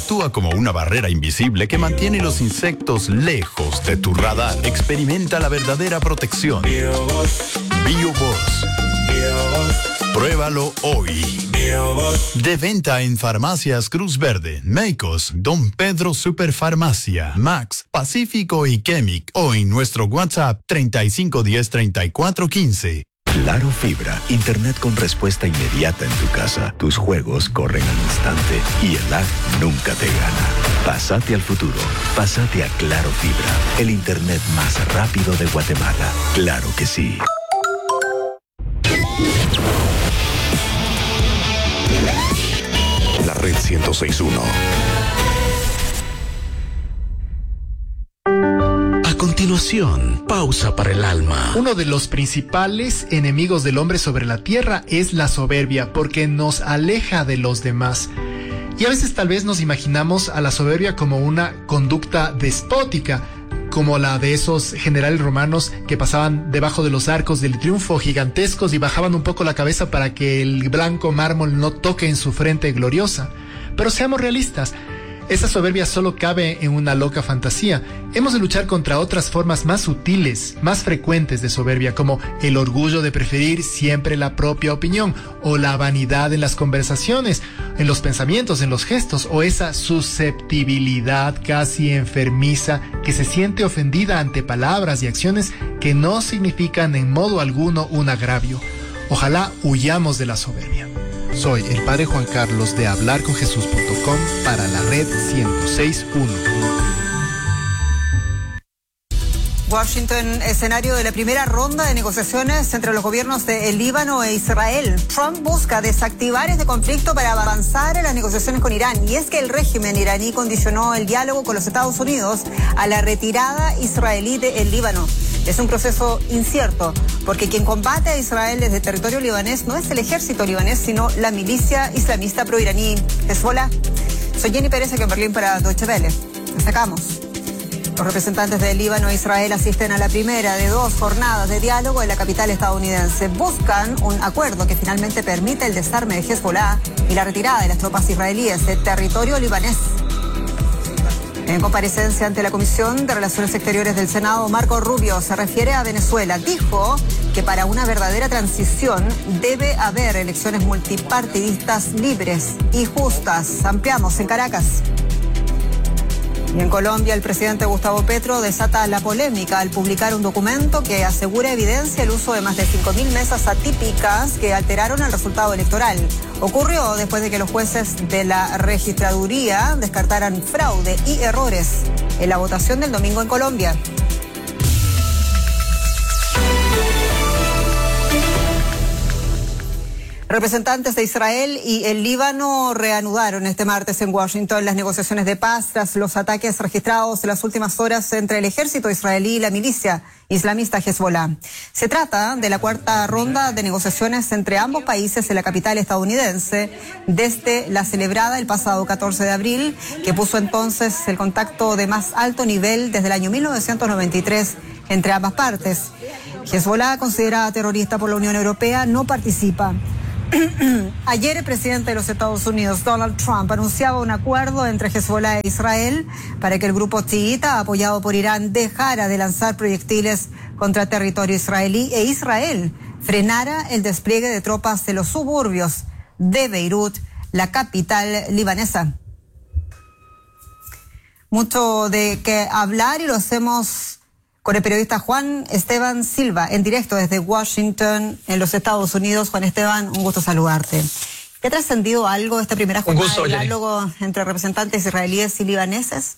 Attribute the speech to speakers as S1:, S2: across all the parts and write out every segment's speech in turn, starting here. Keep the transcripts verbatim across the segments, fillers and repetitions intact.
S1: actúa como una barrera invisible que mantiene los insectos lejos de tu radar. Experimenta la verdadera protección. BioBoss. BioBoss. Pruébalo hoy. De venta en Farmacias Cruz Verde, Meicos, Don Pedro Superfarmacia, Max, Pacífico y Chemic, o en nuestro WhatsApp treinta y cinco diez, treinta y cuatro quince.
S2: Claro Fibra, internet con respuesta inmediata en tu casa. Tus juegos corren al instante y el lag nunca te gana. Pásate al futuro, pásate a Claro Fibra, el internet más rápido de Guatemala. Claro que sí.
S3: La red ciento seis punto uno.
S4: A continuación, pausa para el alma.
S5: Uno de los principales enemigos del hombre sobre la tierra es la soberbia, porque nos aleja de los demás. Y a veces tal vez nos imaginamos a la soberbia como una conducta despótica, como la de esos generales romanos que pasaban debajo de los arcos del triunfo gigantescos y bajaban un poco la cabeza para que el blanco mármol no toque en su frente gloriosa. Pero seamos realistas, esa soberbia solo cabe en una loca fantasía. Hemos de luchar contra otras formas más sutiles, más frecuentes de soberbia, como el orgullo de preferir siempre la propia opinión, o la vanidad en las conversaciones, en los pensamientos, en los gestos, o esa susceptibilidad casi enfermiza que se siente ofendida ante palabras y acciones que no significan en modo alguno un agravio. Ojalá huyamos de la soberbia. Soy el Padre Juan Carlos de hablar con jesús punto com para la red ciento seis punto uno.
S6: Washington, escenario de la primera ronda de negociaciones entre los gobiernos de el Líbano e Israel. Trump busca desactivar este conflicto para avanzar en las negociaciones con Irán. Y es que el régimen iraní condicionó el diálogo con los Estados Unidos a la retirada israelí del Líbano. Es un proceso incierto, porque quien combate a Israel desde territorio libanés no es el ejército libanés, sino la milicia islamista proiraní Hezbollah. Soy Jenny Pérez, aquí en Berlín para Deutsche Welle. Destacamos. Los representantes del Líbano e Israel asisten a la primera de dos jornadas de diálogo en la capital estadounidense. Buscan un acuerdo que finalmente permita el desarme de Hezbollah y la retirada de las tropas israelíes de territorio libanés. En comparecencia ante la Comisión de Relaciones Exteriores del Senado, Marco Rubio se refiere a Venezuela. Dijo que para una verdadera transición debe haber elecciones multipartidistas libres y justas. Ampliamos en Caracas. Y en Colombia, el presidente Gustavo Petro desata la polémica al publicar un documento que asegura evidencia el uso de más de cinco mil mesas atípicas que alteraron el resultado electoral. Ocurrió después de que los jueces de la registraduría descartaran fraude y errores en la votación del domingo en Colombia. Representantes de Israel y el Líbano reanudaron este martes en Washington las negociaciones de paz tras los ataques registrados en las últimas horas entre el ejército israelí y la milicia islamista Hezbollah. Se trata de la cuarta ronda de negociaciones entre ambos países en la capital estadounidense desde la celebrada el pasado catorce de abril, que puso entonces el contacto de más alto nivel desde el año mil novecientos noventa y tres entre ambas partes. Hezbollah, considerada terrorista por la Unión Europea, no participa. Ayer el presidente de los Estados Unidos, Donald Trump, anunciaba un acuerdo entre Hezbollah e Israel para que el grupo chiita, apoyado por Irán, dejara de lanzar proyectiles contra territorio israelí e Israel frenara el despliegue de tropas de los suburbios de Beirut, la capital libanesa. Mucho de qué hablar y lo hacemos con el periodista Juan Esteban Silva, en directo desde Washington, en los Estados Unidos. Juan Esteban, un gusto saludarte. ¿Qué ha trascendido algo esta primera jornada gusto, de diálogo Jenny. entre representantes israelíes y libaneses?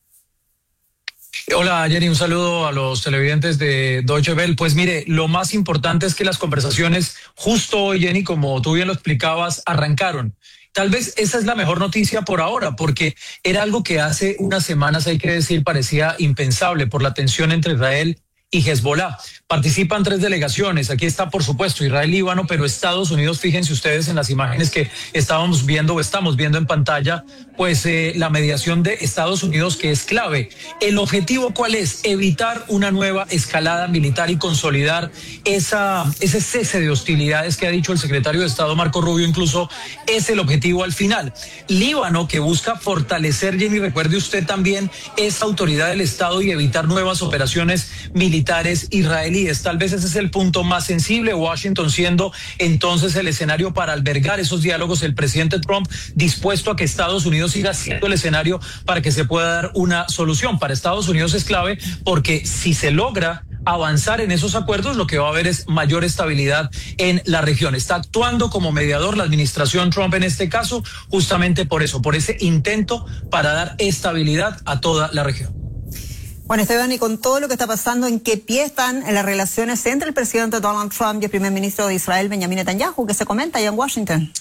S7: Hola Jenny, un saludo a los televidentes de Deutsche Welle. Pues mire, lo más importante es que las conversaciones justo hoy, Jenny, como tú bien lo explicabas, arrancaron. Tal vez esa es la mejor noticia por ahora, porque era algo que hace unas semanas, hay que decir, parecía impensable por la tensión entre Israel y Hezbollah. Participan tres delegaciones. Aquí está, por supuesto, Israel, Líbano, pero Estados Unidos, fíjense ustedes en las imágenes que estábamos viendo o estamos viendo en pantalla, pues eh, la mediación de Estados Unidos, que es clave. ¿El objetivo cuál es? Evitar una nueva escalada militar y consolidar esa, ese cese de hostilidades que ha dicho el secretario de Estado Marco Rubio, incluso es el objetivo al final. Líbano, que busca fortalecer, Jenny, recuerde usted también, esa autoridad del Estado y evitar nuevas operaciones militares israelíes. Tal vez ese es el punto más sensible, Washington siendo entonces el escenario para albergar esos diálogos, el presidente Trump dispuesto a que Estados Unidos siga siendo el escenario para que se pueda dar una solución. Para Estados Unidos es clave porque si se logra avanzar en esos acuerdos, lo que va a haber es mayor estabilidad en la región. Está actuando como mediador la administración Trump en este caso, justamente por eso, por ese intento para dar estabilidad a toda la región.
S6: Bueno, Esteban, y con todo lo que está pasando, ¿en qué pie están las relaciones entre el presidente Donald Trump y el primer ministro de Israel, Benjamin Netanyahu, que se comenta allá en Washington?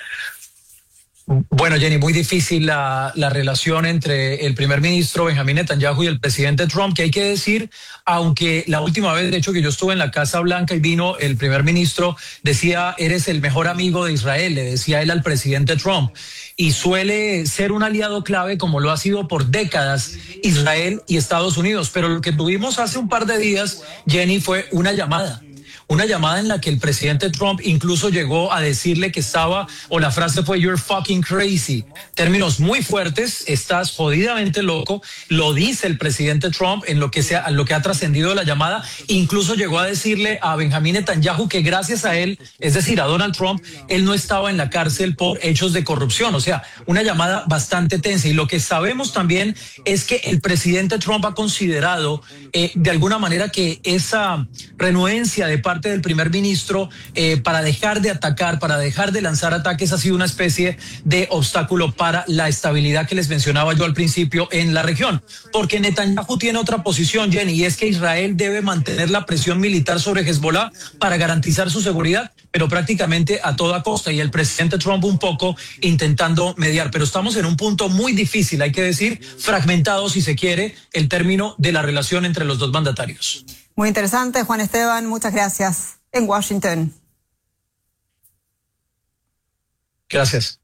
S7: Bueno, Jenny, muy difícil la, la relación entre el primer ministro Benjamin Netanyahu y el presidente Trump, que hay que decir, aunque la última vez, de hecho, que yo estuve en la Casa Blanca y vino el primer ministro, decía, eres el mejor amigo de Israel, le decía él al presidente Trump, y suele ser un aliado clave, como lo ha sido por décadas Israel y Estados Unidos. Pero lo que tuvimos hace un par de días, Jenny, fue una llamada. Una llamada en la que el presidente Trump incluso llegó a decirle que estaba, o la frase fue, you're fucking crazy. Términos muy fuertes, estás jodidamente loco, lo dice el presidente Trump en lo que, sea, en lo que ha trascendido la llamada. Incluso llegó a decirle a Benjamin Netanyahu que gracias a él, es decir, a Donald Trump, él no estaba en la cárcel por hechos de corrupción. O sea, una llamada bastante tensa. Y lo que sabemos también es que el presidente Trump ha considerado eh, de alguna manera que esa renuencia de parte del primer ministro eh, para dejar de atacar, para dejar de lanzar ataques, ha sido una especie de obstáculo para la estabilidad que les mencionaba yo al principio en la región. Porque Netanyahu tiene otra posición, Jenny, y es que Israel debe mantener la presión militar sobre Hezbollah para garantizar su seguridad, pero prácticamente a toda costa, y el presidente Trump un poco intentando mediar. Pero estamos en un punto muy difícil, hay que decir, fragmentado, si se quiere, el término de la relación entre los dos mandatarios.
S6: Muy interesante, Juan Esteban, muchas gracias. En Washington.
S7: Gracias.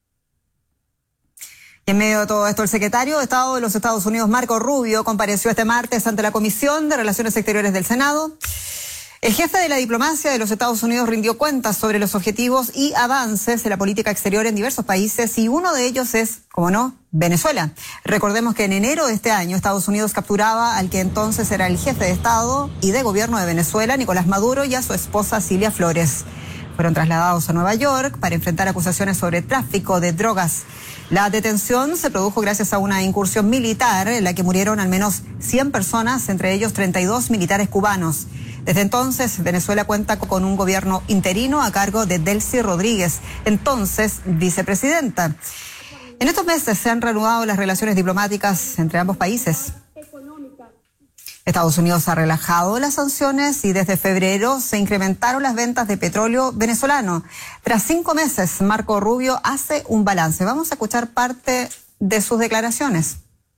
S6: Y en medio de todo esto, el secretario de Estado de los Estados Unidos, Marco Rubio, compareció este martes ante la Comisión de Relaciones Exteriores del Senado. El jefe de la diplomacia de los Estados Unidos rindió cuentas sobre los objetivos y avances de la política exterior en diversos países, y uno de ellos es, como no, Venezuela. Recordemos que en enero de este año Estados Unidos capturaba al que entonces era el jefe de Estado y de gobierno de Venezuela, Nicolás Maduro, y a su esposa Cilia Flores. Fueron trasladados a Nueva York para enfrentar acusaciones sobre tráfico de drogas. La detención se produjo gracias a una incursión militar en la que murieron al menos cien personas, entre ellos treinta y dos militares cubanos. Desde entonces, Venezuela cuenta con un gobierno interino a cargo de Delcy Rodríguez, entonces vicepresidenta. En estos meses se han reanudado las relaciones diplomáticas entre ambos países. Estados Unidos ha relajado las sanciones y desde febrero se incrementaron las ventas de petróleo venezolano. Tras cinco meses, Marco Rubio hace un balance. Vamos a escuchar parte de sus declaraciones.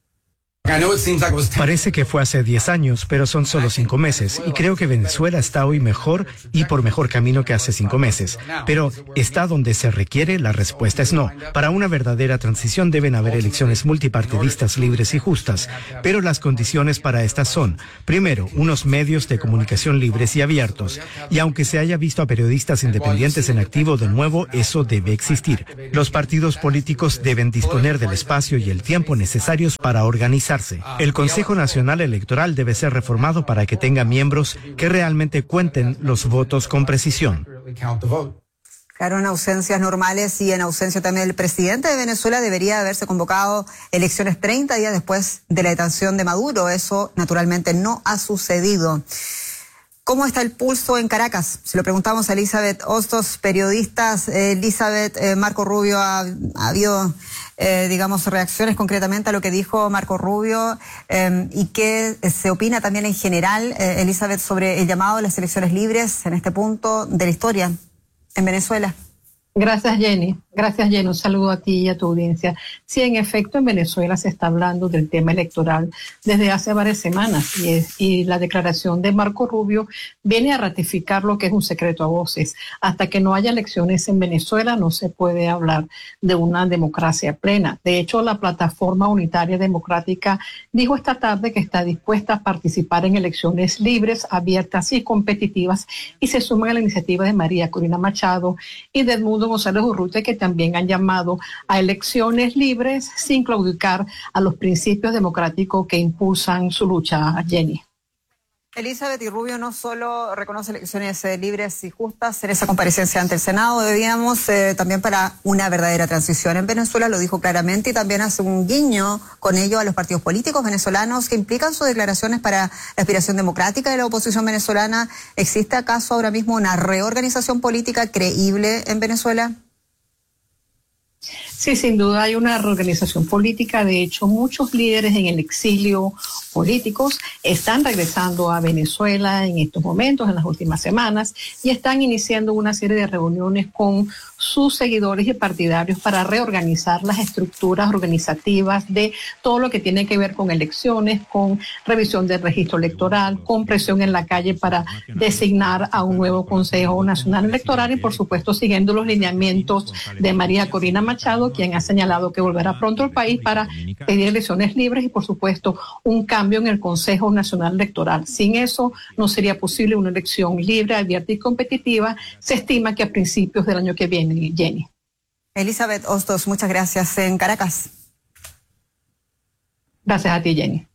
S8: Parece que fue hace diez años, pero son solo cinco meses, y creo que Venezuela está hoy mejor y por mejor camino que hace cinco meses. Pero ¿está donde se requiere? La respuesta es no. Para una verdadera transición deben haber elecciones multipartidistas libres y justas, pero las condiciones para estas son, primero, unos medios de comunicación libres y abiertos, y aunque se haya visto a periodistas independientes en activo de nuevo, eso debe existir. Los partidos políticos deben disponer del espacio y el tiempo necesarios para organizar. El Consejo Nacional Electoral debe ser reformado para que tenga miembros que realmente cuenten los votos con precisión.
S6: Claro, en ausencias normales y en ausencia también del presidente de Venezuela debería haberse convocado elecciones treinta días después de la detención de Maduro. Eso naturalmente no ha sucedido. ¿Cómo está el pulso en Caracas? Se lo preguntamos a Elizabeth Hostos, periodistas. Eh, Elizabeth, eh, Marco Rubio, ha, ha habido, eh, digamos, reacciones concretamente a lo que dijo Marco Rubio eh, y qué se opina también en general, eh, Elizabeth, sobre el llamado a las elecciones libres en este punto de la historia en Venezuela.
S9: Gracias, Jenny. Gracias, Jenny. Un saludo a ti y a tu audiencia. Sí, en efecto, en Venezuela se está hablando del tema electoral desde hace varias semanas y, es, y la declaración de Marco Rubio viene a ratificar lo que es un secreto a voces. Hasta que no haya elecciones en Venezuela no se puede hablar de una democracia plena. De hecho, la Plataforma Unitaria Democrática dijo esta tarde que está dispuesta a participar en elecciones libres, abiertas y competitivas y se suma a la iniciativa de María Corina Machado y de Edmundo González Urrutia, que también han llamado a elecciones libres sin claudicar a los principios democráticos que impulsan su lucha, Jenny.
S6: Elizabeth y Rubio no solo reconoce elecciones eh, libres y justas en esa comparecencia ante el Senado, debíamos eh, también para una verdadera transición en Venezuela, lo dijo claramente, y también hace un guiño con ello a los partidos políticos venezolanos que implican sus declaraciones para la aspiración democrática de la oposición venezolana. ¿Existe acaso ahora mismo una reorganización política creíble en Venezuela?
S9: Sí, sin duda hay una reorganización política. De hecho, muchos líderes en el exilio políticos están regresando a Venezuela en estos momentos, en las últimas semanas, y están iniciando una serie de reuniones con sus seguidores y partidarios para reorganizar las estructuras organizativas de todo lo que tiene que ver con elecciones, con revisión del registro electoral, con presión en la calle para designar a un nuevo Consejo Nacional Electoral y, por supuesto, siguiendo los lineamientos de María Corina Machado, quien ha señalado que volverá pronto al país para pedir elecciones libres y, por supuesto, un cambio en el Consejo Nacional Electoral. Sin eso no sería posible una elección libre, abierta y competitiva. Se estima que a principios del año que viene, Jenny.
S6: Elizabeth Hostos, muchas gracias en Caracas.
S9: Gracias a ti, Jenny.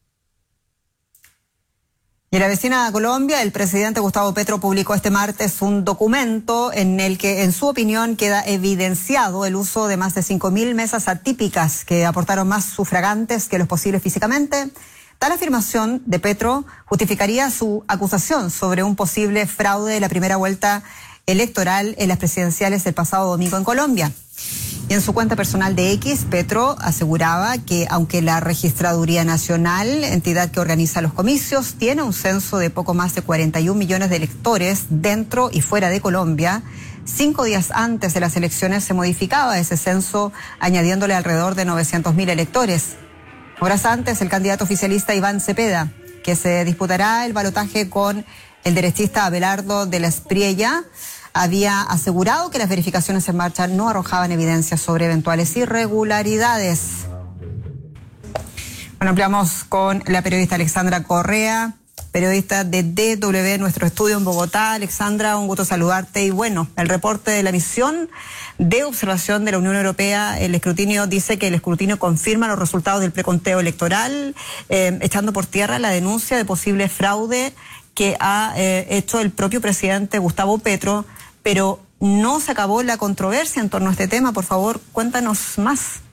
S6: Y en la vecina Colombia, el presidente Gustavo Petro publicó este martes un documento en el que, en su opinión, queda evidenciado el uso de más de cinco mil mesas atípicas que aportaron más sufragantes que los posibles físicamente. Tal afirmación de Petro justificaría su acusación sobre un posible fraude de la primera vuelta electoral en las presidenciales del pasado domingo en Colombia. Y en su cuenta personal de X, Petro aseguraba que aunque la Registraduría Nacional, entidad que organiza los comicios, tiene un censo de poco más de cuarenta y un millones de electores dentro y fuera de Colombia, cinco días antes de las elecciones se modificaba ese censo añadiéndole alrededor de novecientos mil electores. Horas antes, el candidato oficialista Iván Cepeda, que se disputará el balotaje con el derechista Abelardo de la Espriella, había asegurado que las verificaciones en marcha no arrojaban evidencias sobre eventuales irregularidades. Bueno, ampliamos con la periodista Alexandra Correa, periodista de D W, nuestro estudio en Bogotá. Alexandra, un gusto saludarte. Y bueno, el reporte de la misión de observación de la Unión Europea, el escrutinio dice que el escrutinio confirma los resultados del preconteo electoral, eh, echando por tierra la denuncia de posible fraude que ha eh, hecho el propio presidente Gustavo Petro, pero no se acabó la controversia en torno a este tema. Por favor, cuéntanos más.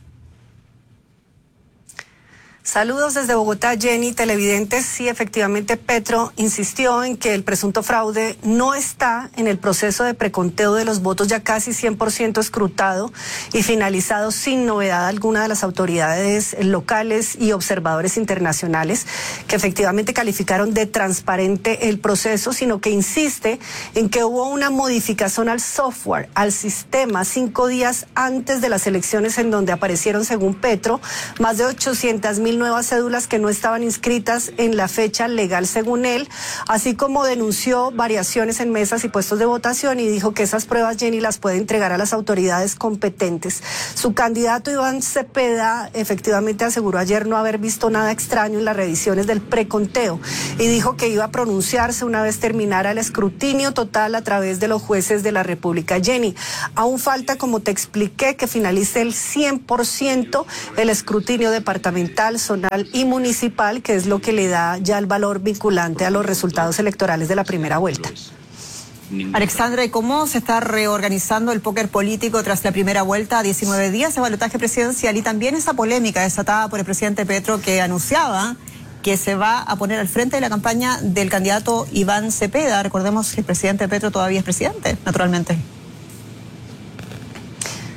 S10: Saludos desde Bogotá, Jenny, televidentes. Sí, efectivamente, Petro insistió en que el presunto fraude no está en el proceso de preconteo de los votos ya casi cien por ciento escrutado y finalizado sin novedad alguna de las autoridades locales y observadores internacionales que efectivamente calificaron de transparente el proceso, sino que insiste en que hubo una modificación al software, al sistema, cinco días antes de las elecciones en donde aparecieron, según Petro, más de ochocientas mil nuevas cédulas que no estaban inscritas en la fecha legal según él, así como denunció variaciones en mesas y puestos de votación y dijo que esas pruebas Jenny las puede entregar a las autoridades competentes. Su candidato Iván Cepeda efectivamente aseguró ayer no haber visto nada extraño en las revisiones del preconteo y dijo que iba a pronunciarse una vez terminara el escrutinio total a través de los jueces de la República. Jenny, aún falta, como te expliqué, que finalice el cien por ciento el escrutinio departamental, zonal y municipal, que es lo que le da ya el valor vinculante a los resultados electorales de la primera vuelta.
S6: Alexandra, ¿y cómo se está reorganizando el póker político tras la primera vuelta a diecinueve días de balotaje presidencial y también esa polémica desatada por el presidente Petro que anunciaba que se va a poner al frente de la campaña del candidato Iván Cepeda? Recordemos que el presidente Petro todavía es presidente, naturalmente.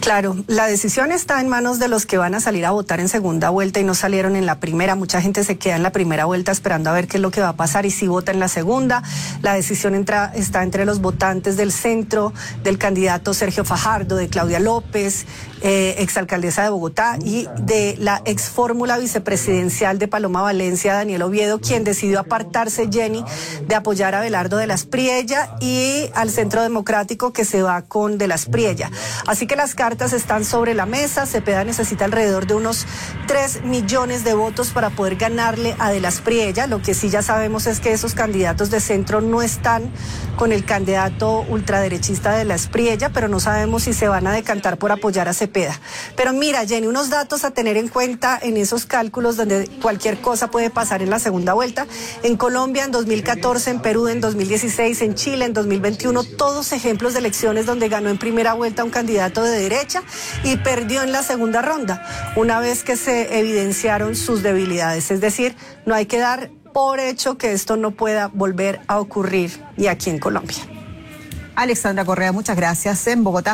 S10: Claro, la decisión está en manos de los que van a salir a votar en segunda vuelta y no salieron en la primera. Mucha gente se queda en la primera vuelta esperando a ver qué es lo que va a pasar y si vota en la segunda. La decisión entra, está entre los votantes del centro, del candidato Sergio Fajardo, de Claudia López, eh, exalcaldesa de Bogotá, y de la ex fórmula vicepresidencial de Paloma Valencia, Daniel Oviedo, quien decidió apartarse, Jenny, de apoyar a Belardo de las Priella, y al Centro Democrático, que se va con de las Priella. Así que las cartas están sobre la mesa. Cepeda necesita alrededor de unos tres millones de votos para poder ganarle a de las Priella. Lo que sí ya sabemos es que esos candidatos de centro no están con el candidato ultraderechista de las Priella, pero no sabemos si se van a decantar por apoyar a Cepeda. Pero mira, Jenny, unos datos a tener en cuenta en esos cálculos donde cualquier cosa puede pasar en la segunda vuelta. En Colombia en dos mil catorce, en Perú en dos mil dieciséis, en Chile en dos mil veintiuno, todos ejemplos de elecciones donde ganó en primera vuelta un candidato de derecha y perdió en la segunda ronda, una vez que se evidenciaron sus debilidades. Es decir, no hay que dar por hecho que esto no pueda volver a ocurrir y aquí en Colombia.
S6: Alexandra Correa, muchas gracias, en Bogotá.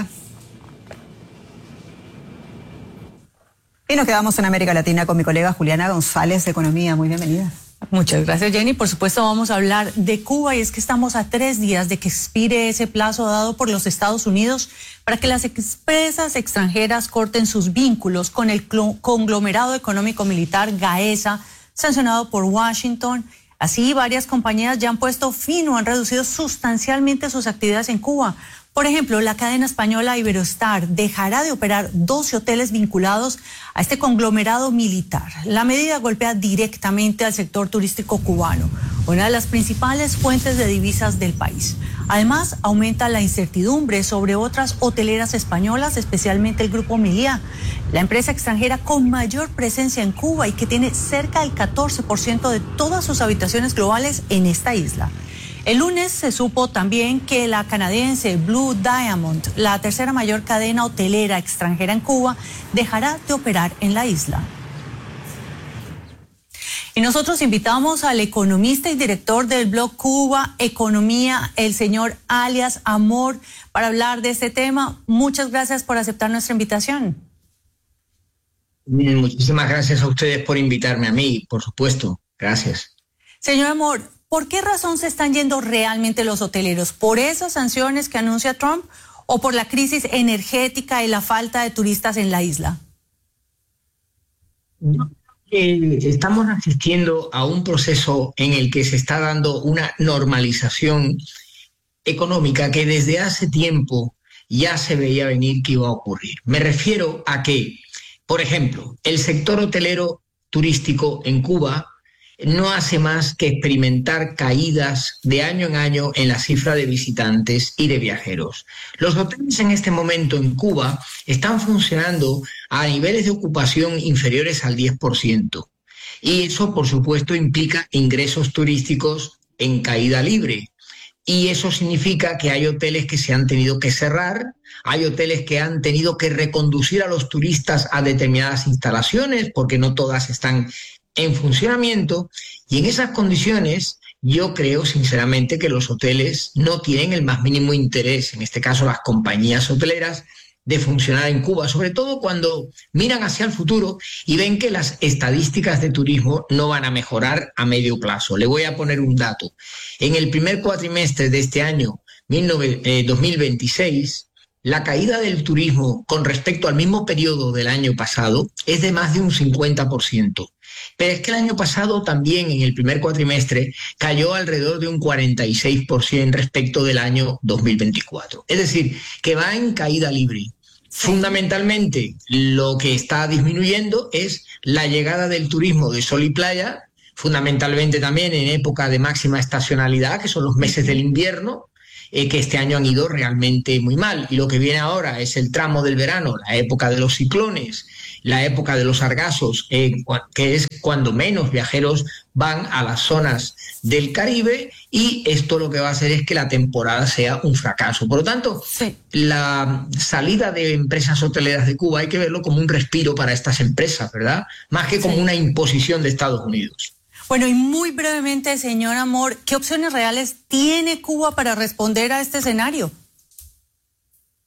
S6: Y nos quedamos en América Latina con mi colega Juliana González de Economía. Muy bienvenida.
S11: Muchas gracias, Jenny. Por supuesto vamos a hablar de Cuba, y es que estamos a tres días de que expire ese plazo dado por los Estados Unidos para que las empresas extranjeras corten sus vínculos con el conglomerado económico militar Gaesa, sancionado por Washington. Así, varias compañías ya han puesto fin o han reducido sustancialmente sus actividades en Cuba. Por ejemplo, la cadena española Iberostar dejará de operar doce hoteles vinculados a este conglomerado militar. La medida golpea directamente al sector turístico cubano, una de las principales fuentes de divisas del país. Además, aumenta la incertidumbre sobre otras hoteleras españolas, especialmente el Grupo Meliá, la empresa extranjera con mayor presencia en Cuba y que tiene cerca del catorce por ciento de todas sus habitaciones globales en esta isla. El lunes se supo también que la canadiense Blue Diamond, la tercera mayor cadena hotelera extranjera en Cuba, dejará de operar en la isla. Y nosotros invitamos al economista y director del blog Cuba Economía, el señor alias Amor, para hablar de este tema. Muchas gracias por aceptar nuestra invitación.
S12: Muchísimas gracias a ustedes por invitarme a mí, por supuesto. Gracias.
S11: Señor Amor, ¿por qué razón se están yendo realmente los hoteleros? ¿Por esas sanciones que anuncia Trump o por la crisis energética y la falta de turistas en la isla?
S12: No. Eh, estamos asistiendo a un proceso en el que se está dando una normalización económica que desde hace tiempo ya se veía venir que iba a ocurrir. Me refiero a que, por ejemplo, el sector hotelero turístico en Cuba no hace más que experimentar caídas de año en año en la cifra de visitantes y de viajeros. Los hoteles en este momento en Cuba están funcionando a niveles de ocupación inferiores al diez por ciento. Y eso, por supuesto, implica ingresos turísticos en caída libre. Y eso significa que hay hoteles que se han tenido que cerrar, hay hoteles que han tenido que reconducir a los turistas a determinadas instalaciones porque no todas están en funcionamiento, y en esas condiciones yo creo sinceramente que los hoteles no tienen el más mínimo interés, en este caso las compañías hoteleras, de funcionar en Cuba, sobre todo cuando miran hacia el futuro y ven que las estadísticas de turismo no van a mejorar a medio plazo. Le voy a poner un dato. En el primer cuatrimestre de este año, dos mil veintiséis, la caída del turismo con respecto al mismo periodo del año pasado es de más de un cincuenta por ciento. Pero es que el año pasado también, en el primer cuatrimestre, cayó alrededor de un cuarenta y seis por ciento respecto del año dos mil veinticuatro. Es decir, que va en caída libre. Fundamentalmente, lo que está disminuyendo es la llegada del turismo de sol y playa, fundamentalmente también en época de máxima estacionalidad, que son los meses del invierno, eh, que este año han ido realmente muy mal. Y lo que viene ahora es el tramo del verano, la época de los ciclones, la época de los sargazos, eh, que es cuando menos viajeros van a las zonas del Caribe, y esto lo que va a hacer es que la temporada sea un fracaso. Por lo tanto, sí, la salida de empresas hoteleras de Cuba hay que verlo como un respiro para estas empresas, ¿verdad? Más que como sí. una imposición de Estados Unidos.
S11: Bueno, y muy brevemente, señor Amor, ¿qué opciones reales tiene Cuba para responder a este escenario?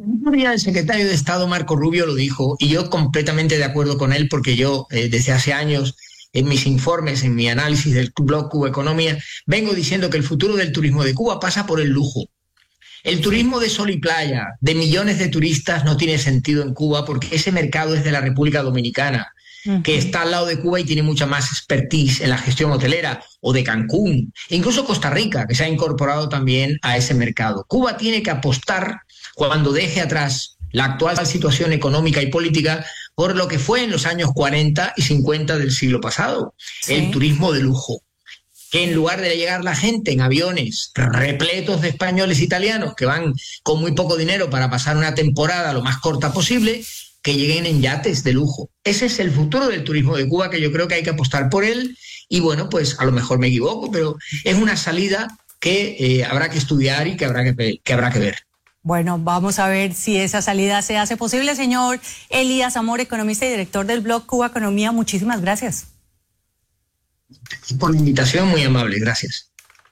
S12: otro día el secretario de Estado Marco Rubio lo dijo, y yo completamente de acuerdo con él, porque yo eh, desde hace años en mis informes, en mi análisis del blog Cuba Economía, vengo diciendo que el futuro del turismo de Cuba pasa por el lujo. El turismo de sol y playa, de millones de turistas, no tiene sentido en Cuba porque ese mercado es de la República Dominicana, uh-huh. que está al lado de Cuba y tiene mucha más expertise en la gestión hotelera, o de Cancún, e incluso Costa Rica, que se ha incorporado también a ese mercado. Cuba tiene que apostar, cuando deje atrás la actual situación económica y política, por lo que fue en los años cuarenta y cincuenta del siglo pasado, sí. el turismo de lujo. Que en lugar de llegar la gente en aviones repletos de españoles e italianos que van con muy poco dinero para pasar una temporada lo más corta posible, que lleguen en yates de lujo. Ese es el futuro del turismo de Cuba, que yo creo que hay que apostar por él, y bueno, pues a lo mejor me equivoco, pero es una salida que eh, habrá que estudiar y que habrá que, que habrá que ver.
S11: Bueno, vamos a ver si esa salida se hace posible. Señor Elías Amor, economista y director del blog Cuba Economía, muchísimas gracias.
S12: Por la invitación, muy amable, gracias.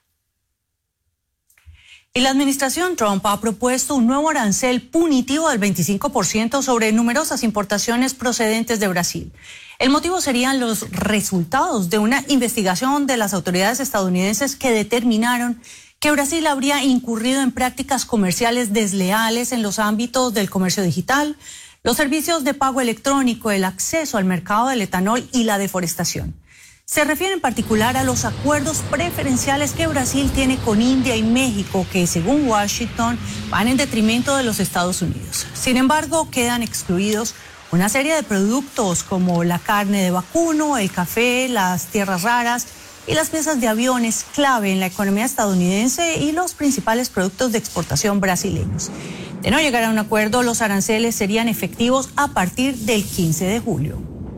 S11: Y la administración Trump ha propuesto un nuevo arancel punitivo del veinticinco por ciento sobre numerosas importaciones procedentes de Brasil. El motivo serían los resultados de una investigación de las autoridades estadounidenses que determinaron que Brasil habría incurrido en prácticas comerciales desleales en los ámbitos del comercio digital, los servicios de pago electrónico, el acceso al mercado del etanol y la deforestación. Se refiere en particular a los acuerdos preferenciales que Brasil tiene con India y México, que según Washington van en detrimento de los Estados Unidos. Sin embargo, quedan excluidos una serie de productos como la carne de vacuno, el café, las tierras raras y las piezas de aviones, clave en la economía estadounidense, y los principales productos de exportación brasileños. De no llegar a un acuerdo, los aranceles serían efectivos a partir del quince de julio.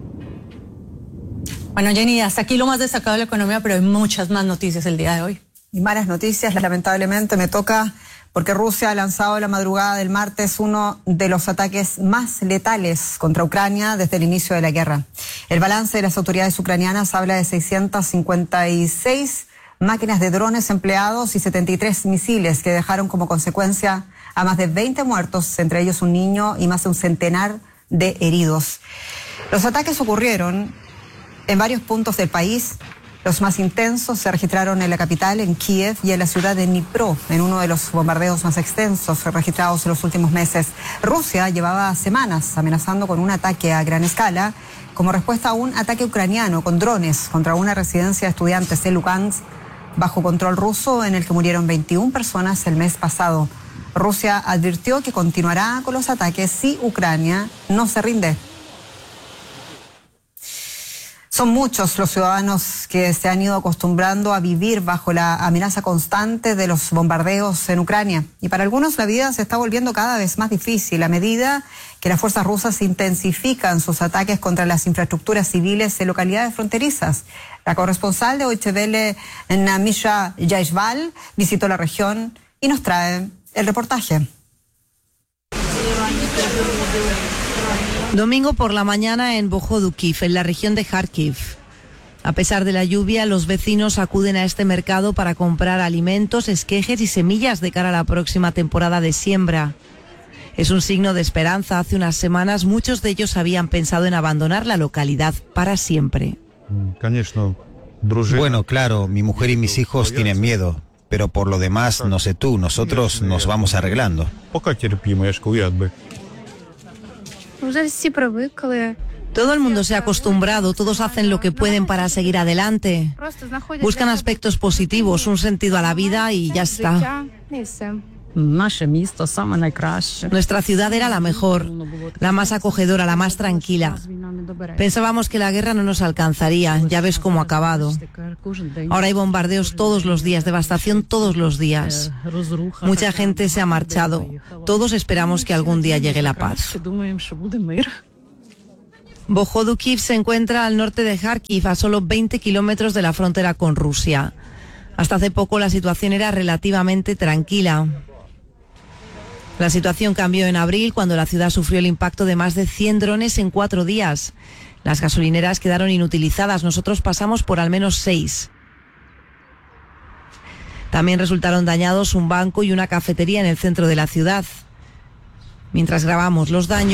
S11: Bueno, Jenny, hasta aquí lo más destacado de la economía, pero hay muchas más noticias el día de hoy.
S6: Y malas noticias, lamentablemente me toca, porque Rusia ha lanzado la madrugada del martes uno de los ataques más letales contra Ucrania desde el inicio de la guerra. El balance de las autoridades ucranianas habla de seiscientas cincuenta y seis máquinas de drones empleados y setenta y tres misiles que dejaron como consecuencia a más de veinte muertos, entre ellos un niño, y más de un centenar de heridos. Los ataques ocurrieron en varios puntos del país. Los más intensos se registraron en la capital, en Kiev, y en la ciudad de Dnipro, en uno de los bombardeos más extensos registrados en los últimos meses. Rusia llevaba semanas amenazando con un ataque a gran escala como respuesta a un ataque ucraniano con drones contra una residencia de estudiantes de Lugansk bajo control ruso, en el que murieron veintiuna personas el mes pasado. Rusia advirtió que continuará con los ataques si Ucrania no se rinde. Son muchos los ciudadanos que se han ido acostumbrando a vivir bajo la amenaza constante de los bombardeos en Ucrania. Y para algunos la vida se está volviendo cada vez más difícil a medida que las fuerzas rusas intensifican sus ataques contra las infraestructuras civiles en localidades fronterizas. La corresponsal de Deutsche Welle, Namisha Jaisval, visitó la región y nos trae el reportaje.
S13: Domingo por la mañana en Bohodukhiv, en la región de Kharkiv. A pesar de la lluvia, los vecinos acuden a este mercado para comprar alimentos, esquejes y semillas de cara a la próxima temporada de siembra. Es un signo de esperanza. Hace unas semanas muchos de ellos habían pensado en abandonar la localidad para siempre.
S14: Bueno, claro, mi mujer y mis hijos tienen miedo, pero por lo demás, no sé tú, nosotros nos vamos arreglando.
S13: Todo el mundo se ha acostumbrado, todos hacen lo que pueden para seguir adelante. Buscan aspectos positivos, un sentido a la vida y ya está. Nuestra ciudad era la mejor, la más acogedora, la más tranquila. Pensábamos que la guerra no nos alcanzaría, ya ves cómo ha acabado. Ahora hay bombardeos todos los días, devastación todos los días. Mucha gente se ha marchado. Todos esperamos que algún día llegue la paz. Bohodukhiv se encuentra al norte de Kharkiv, a solo veinte kilómetros de la frontera con Rusia. Hasta hace poco la situación era relativamente tranquila. La situación cambió en abril, cuando la ciudad sufrió el impacto de más de cien drones en cuatro días. Las gasolineras quedaron inutilizadas, nosotros pasamos por al menos seis. También resultaron dañados un banco y una cafetería en el centro de la ciudad. mientras grabamos los daños.